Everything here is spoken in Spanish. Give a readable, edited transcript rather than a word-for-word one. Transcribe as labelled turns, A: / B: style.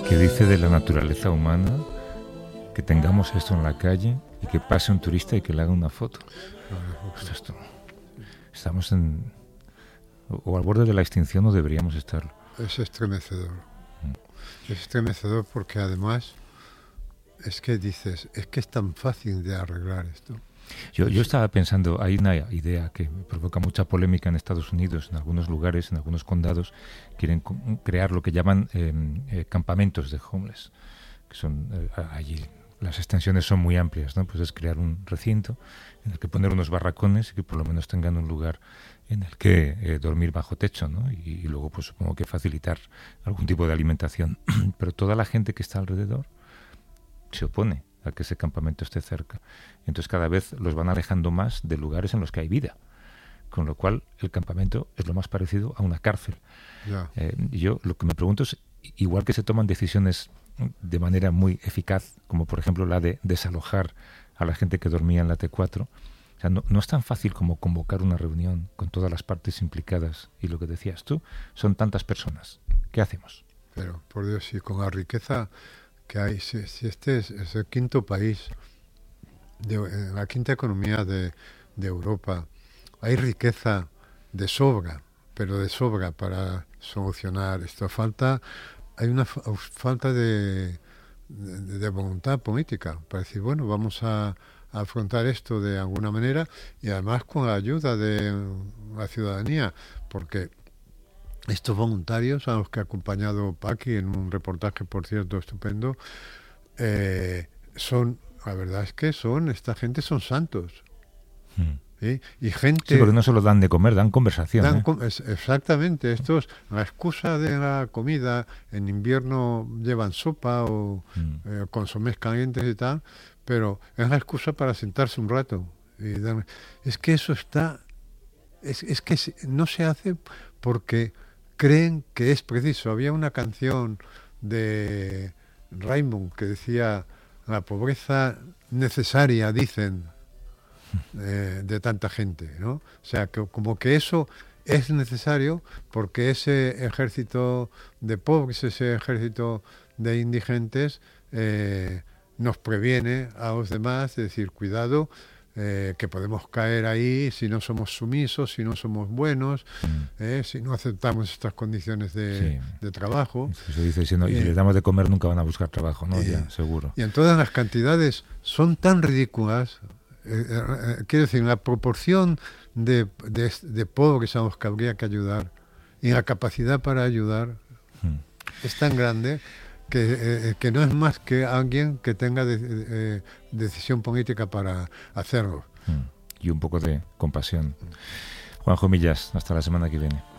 A: ¿Qué dice de la naturaleza humana que tengamos esto en la calle y que pase un turista y que le haga una foto? Esto, estamos o al borde de la extinción o deberíamos estarlo.
B: Es estremecedor. Es estremecedor porque además es que dices, es que es tan fácil de arreglar esto.
A: Yo estaba pensando, hay una idea que provoca mucha polémica en Estados Unidos, en algunos lugares, en algunos condados, quieren crear lo que llaman campamentos de homeless, que son allí las extensiones son muy amplias, ¿no? Pues es crear un recinto en el que poner unos barracones y que por lo menos tengan un lugar en el que dormir bajo techo, ¿no? Y luego pues supongo que facilitar algún tipo de alimentación. Pero toda la gente que está alrededor se opone a que ese campamento esté cerca. Entonces cada vez los van alejando más de lugares en los que hay vida. Con lo cual el campamento es lo más parecido a una cárcel.
B: Ya.
A: Yo lo que me pregunto es, igual que se toman decisiones de manera muy eficaz, como por ejemplo la de desalojar a la gente que dormía en la T4, o sea, no es tan fácil como convocar una reunión con todas las partes implicadas. Y lo que decías tú, son tantas personas. ¿Qué hacemos?
B: Pero, por Dios, si con la riqueza que hay, si este es el quinto país, la quinta economía de Europa, hay riqueza de sobra, pero de sobra para solucionar esto. Hay una falta de voluntad política para decir, bueno, vamos a afrontar esto de alguna manera y además con la ayuda de la ciudadanía, porque estos voluntarios a los que ha acompañado Paqui en un reportaje, por cierto, estupendo, la verdad es que esta gente son santos. ¿Sí? Y gente...
A: Sí, porque no solo dan de comer, dan conversación.
B: Exactamente, la excusa de la comida, en invierno llevan sopa o consomés calientes y tal, pero es la excusa para sentarse un rato. Es que eso es que no se hace porque creen que es preciso. Había una canción de Raymond que decía, la pobreza necesaria, dicen, de tanta gente, ¿no? O sea, que como que eso es necesario porque ese ejército de pobres, ese ejército de indigentes nos previene a los demás, es decir, cuidado, que podemos caer ahí si no somos sumisos, si no somos buenos, si no aceptamos estas condiciones de trabajo.
A: Eso dice, si les damos de comer nunca van a buscar trabajo, ¿no? Ya, seguro.
B: Y en todas las cantidades son tan ridículas. Quiero decir, la proporción de pobres a los que habría que ayudar y la capacidad para ayudar es tan grande que no es más que alguien que tenga decisión política para hacerlo.
A: Y un poco de compasión. Juanjo Millas, hasta la semana que viene.